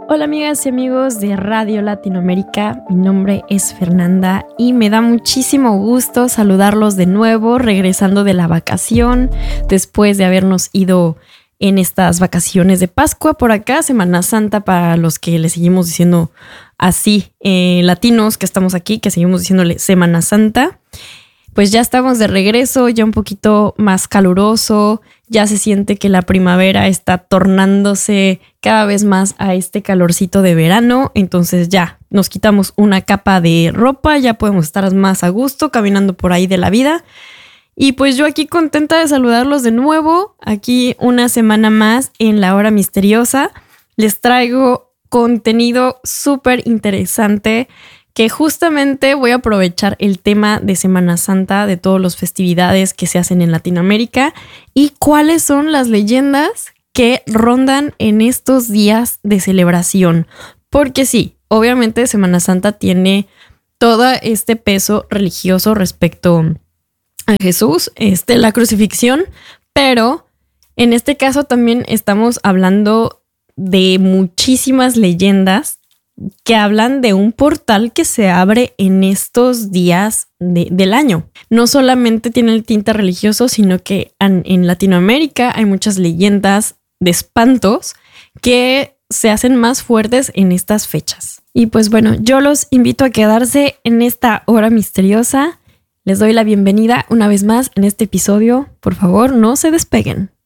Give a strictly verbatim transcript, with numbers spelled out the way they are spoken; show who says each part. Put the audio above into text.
Speaker 1: Hola amigas y amigos de Radio Latinoamérica, mi nombre es Fernanda y me da muchísimo gusto saludarlos de nuevo regresando de la vacación después de habernos ido en estas vacaciones de Pascua por acá, Semana Santa para los que le seguimos diciendo así, eh, latinos que estamos aquí, que seguimos diciéndole Semana Santa. Pues ya estamos de regreso, ya un poquito más caluroso, ya se siente que la primavera está tornándose cada vez más a este calorcito de verano, entonces ya nos quitamos una capa de ropa, ya podemos estar más a gusto caminando por ahí de la vida. Y pues yo aquí contenta de saludarlos de nuevo, aquí una semana más en La Hora Misteriosa. Les traigo contenido súper interesante que justamente voy a aprovechar el tema de Semana Santa, de todas las festividades que se hacen en Latinoamérica y cuáles son las leyendas que rondan en estos días de celebración. Porque sí, obviamente Semana Santa tiene todo este peso religioso respecto a Jesús, este, la crucifixión, pero en este caso también estamos hablando de muchísimas leyendas que hablan de un portal que se abre en estos días de, del año. No solamente tiene el tinte religioso, sino que en, en Latinoamérica hay muchas leyendas de espantos que se hacen más fuertes en estas fechas. Y pues bueno, yo los invito a quedarse en esta hora misteriosa. Les doy la bienvenida una vez más en este episodio. Por favor, no se despeguen.